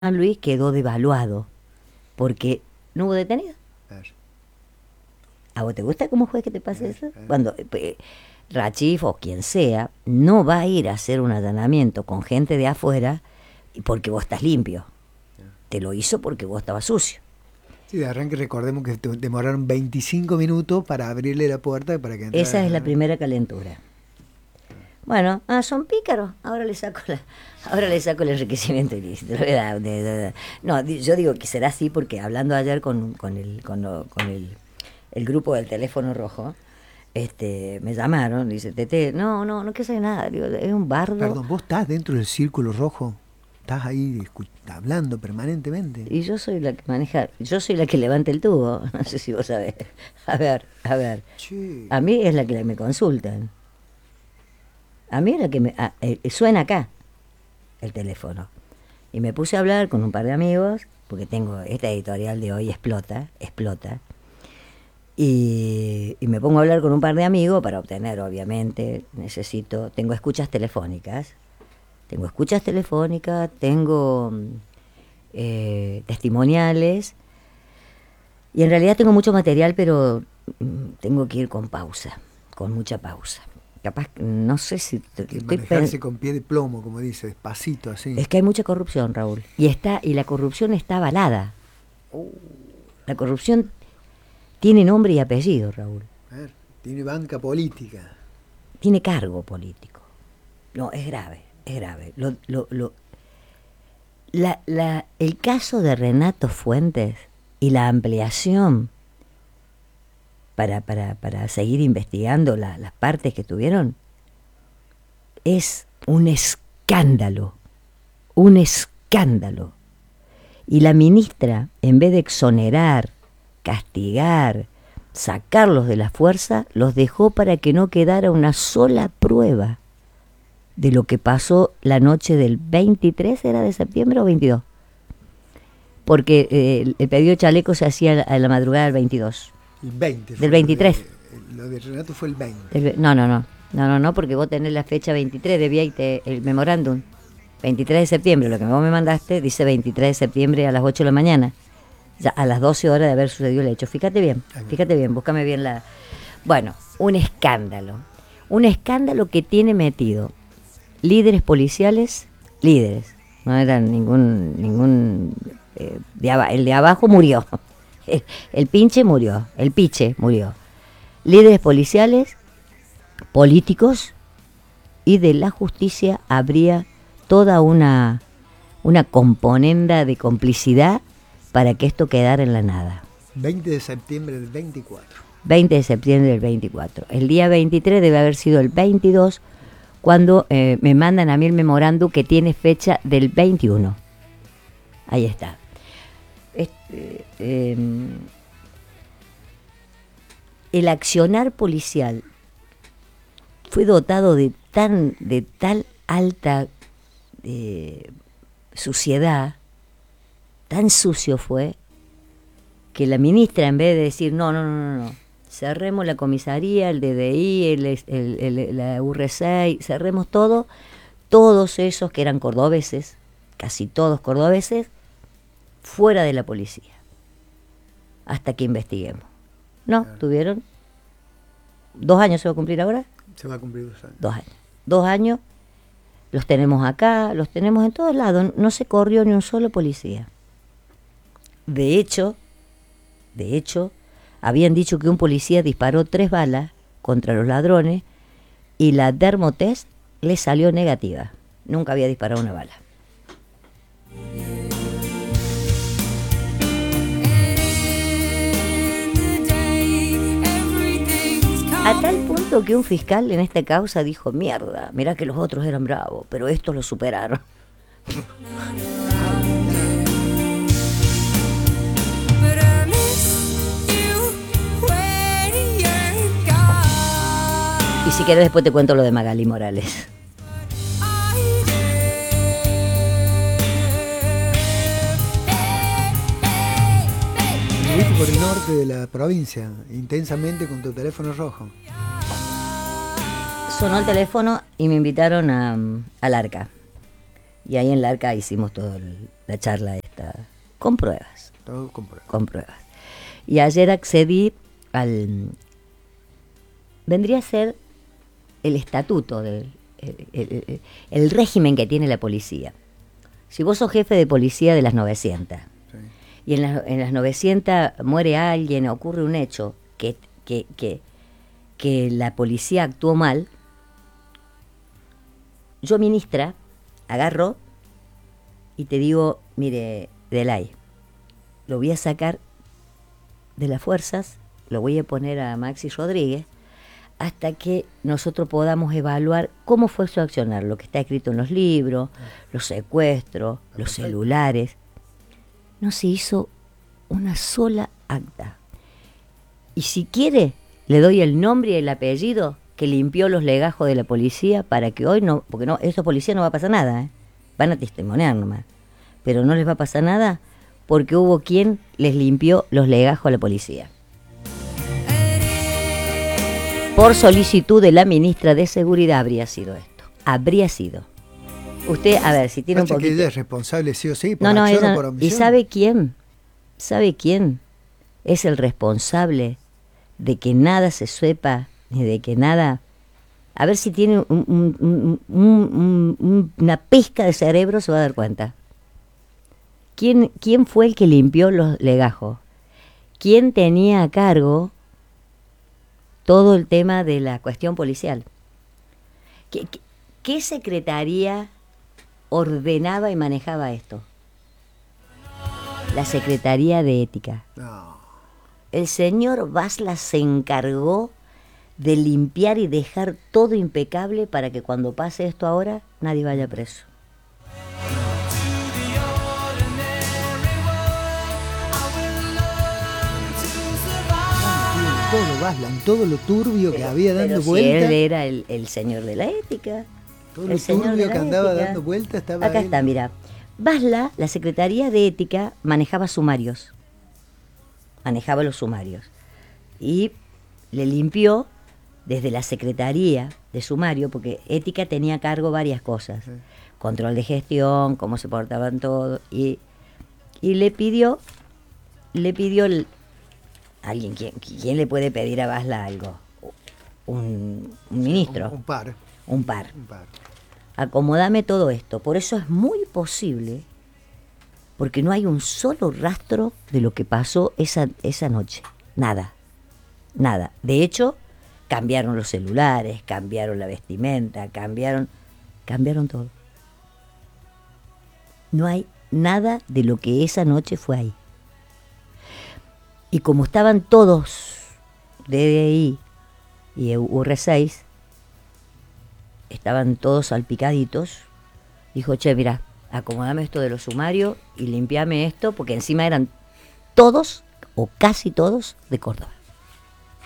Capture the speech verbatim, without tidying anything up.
Luis quedó devaluado porque no hubo detenido. Claro, ¿A vos te gusta cómo fue que te pase claro, eso? claro. Cuando eh, Rachif o quien sea no va a ir a hacer un allanamiento con gente de afuera porque vos estás limpio. Te lo hizo porque vos estabas sucio. Sí, de arranque recordemos que te- demoraron veinticinco minutos para abrirle la puerta para que Esa es la entrara. primera calentura. Bueno, ah, son pícaros. Ahora le saco la, ahora le saco el enriquecimiento ilícito. De verdad, de- de- de- No, di- yo digo que será así porque hablando ayer con, con el, con, lo- con el, el grupo del teléfono rojo, este, me llamaron, dice, Tete, no, no, no quiero saber nada, digo, es un bardo. Perdón, ¿vos estás dentro del círculo rojo? ¿Estás ahí escu- hablando permanentemente? Y yo soy la que maneja, yo soy la que levanta el tubo, no sé si vos sabés. A ver, a ver, Che, a mí es la que me consultan. A mí es la que me, ah, eh, suena acá el teléfono. Y me puse a hablar con un par de amigos, porque tengo esta editorial de hoy explota, explota. Y, y me pongo a hablar con un par de amigos para obtener, obviamente, necesito, tengo escuchas telefónicas, tengo escuchas telefónicas, tengo eh, testimoniales, y en realidad tengo mucho material, pero mm, tengo que ir con pausa, con mucha pausa. Capaz, no sé si te- que estoy manejarse pen- con pie de plomo, como dice, despacito así. es que hay mucha corrupción, Raúl, y está y la corrupción está avalada. La corrupción tiene nombre y apellido, Raúl. A ver, tiene banca política. Tiene cargo político. No, es grave, es grave. Lo, lo, lo, la, la, el caso de Renato Fuentes y la ampliación para, para, para seguir investigando la, las partes que tuvieron es un escándalo, un escándalo. Y la ministra, en vez de exonerar, castigar, sacarlos de la fuerza, los dejó para que no quedara una sola prueba de lo que pasó la noche del veintitrés, ¿era de septiembre o veintidós? Porque eh, el, el pedido de chaleco se hacía a la madrugada del veintidós. El veinte fue Del lo de- veintitrés. Lo de Renato fue el veinte. El, no, no, no, no, no, no, porque vos tenés la fecha veintitrés, debía irte el memorándum. veintitrés de septiembre, lo que vos me mandaste dice veintitrés de septiembre a las ocho de la mañana. Ya a las doce horas de haber sucedido el hecho. Fíjate bien, fíjate bien, búscame bien la... Bueno, un escándalo. Un escándalo que tiene metido líderes policiales, líderes, no eran ningún... ningún eh, de aba- el de abajo murió, el, el pinche murió, el piche murió. Líderes policiales, políticos, y de la justicia habría toda una, una componenda de complicidad para que esto quedara en la nada. veinte de septiembre del veinticuatro. veinte de septiembre del veinticuatro. El día veintitrés debe haber sido el veintidós cuando eh, me mandan a mí el memorándum que tiene fecha del veintiuno. Ahí está. Este, eh, el accionar policial fue dotado de tan de tal alta eh, suciedad, tan sucio fue, que la ministra, en vez de decir no, no, no, no, no, cerremos la comisaría, el D D I, el, el, el, la U R seis, cerremos todo, todos esos que eran cordobeses, casi todos cordobeses, fuera de la policía, hasta que investiguemos. No, Claro. tuvieron dos años, se va a cumplir ahora, Se va a cumplir dos años. dos años, dos años, los tenemos acá, los tenemos en todos lados, no se corrió ni un solo policía. De hecho, de hecho, habían dicho que un policía disparó tres balas contra los ladrones y la dermotest le salió negativa. Nunca había disparado una bala. A tal punto que un fiscal en esta causa dijo, mierda, mirá que los otros eran bravos, pero estos lo superaron. Y si querés después te cuento lo de Magali Morales. Estuviste por el norte de la provincia, intensamente con tu teléfono rojo. Sonó el teléfono y me invitaron a, al Arca. Y ahí en la Arca hicimos todo el, la charla esta, con pruebas. Todo con pruebas. Con pruebas. Y ayer accedí al... vendría a ser el estatuto, del, el, el, el, el régimen que tiene la policía. Si vos sos jefe de policía de las novecientas, sí, y en, la, en las novecientas muere alguien, ocurre un hecho que, que, que, que la policía actuó mal, yo, ministra, agarro y te digo, mire, Delay, lo voy a sacar de las fuerzas, lo voy a poner a Maxi Rodríguez, hasta que nosotros podamos evaluar cómo fue su accionar, lo que está escrito en los libros, los secuestros, los celulares. No se hizo una sola acta. Y si quiere, le doy el nombre y el apellido que limpió los legajos de la policía para que hoy no, porque no, esos policías no va a pasar nada, ¿eh? Van a testimoniar nomás, pero no les va a pasar nada porque hubo quien les limpió los legajos a la policía. Por solicitud de la ministra de Seguridad habría sido esto. Habría sido. Usted, a ver, si tiene un poquito... que ella es responsable sí o sí, por no, no, acción ella... o por omisión. ¿Y sabe quién? ¿Sabe quién es el responsable de que nada se sepa, ni de que nada... A ver si tiene un, un, un, un, un, una pizca de cerebro, se va a dar cuenta. ¿Quién, quién fue el que limpió los legajos? ¿Quién tenía a cargo todo el tema de la cuestión policial? ¿Qué, qué, qué secretaría ordenaba y manejaba esto? La Secretaría de Ética. No. El señor Basla se encargó de limpiar y dejar todo impecable para que cuando pase esto ahora nadie vaya preso. Todo Baslan, todo lo turbio pero, que había dando pero vuelta. Si él era el, el señor de la ética. Todo el lo señor turbio de que la andaba ética. dando vuelta estaba Acá él. está, mira. Basla, la Secretaría de Ética, manejaba sumarios. Manejaba los sumarios. Y le limpió desde la Secretaría de Sumario, porque Ética tenía a cargo varias cosas. Sí. Control de gestión, cómo se portaban todos. Y, y le pidió, le pidió el, alguien, ¿quién, ¿quién le puede pedir a Basla algo? Un, un ministro. Un, un par. Un par. Un par. Acomodame todo esto. Por eso es muy posible, porque no hay un solo rastro de lo que pasó esa, esa noche. Nada. Nada. De hecho, cambiaron los celulares, cambiaron la vestimenta, cambiaron, cambiaron todo. No hay nada de lo que esa noche fue ahí. Y como estaban todos D D I y U R seis, estaban todos salpicaditos, dijo, che, mira, acomodame esto de los sumarios y limpiame esto, porque encima eran todos, o casi todos, de Córdoba.